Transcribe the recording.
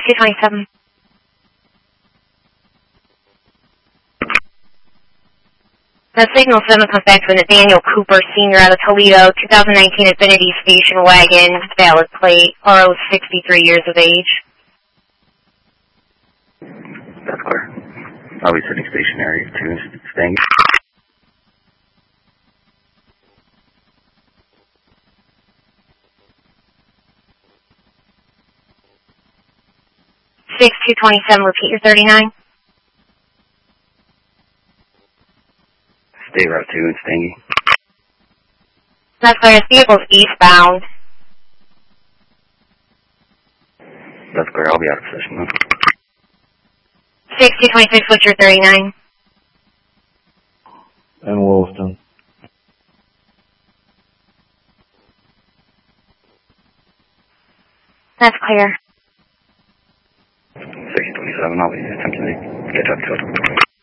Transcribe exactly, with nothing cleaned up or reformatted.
two twenty-seven. The signal seven comes back to Nathaniel Cooper, Senior out of Toledo, two thousand nineteen Infinity Station Wagon, valid plate, R O sixty-three years of age. That's clear. I'll be sitting stationary to staying. six two twenty-seven, repeat your thirty-nine. Stay route two and Stangy. That's clear. This vehicle's eastbound. That's clear. I'll be out of position then. six two twenty-six, what's your thirty-nine? In Williston. That's clear. six twenty-seven, I'll be attempting to catch up to it.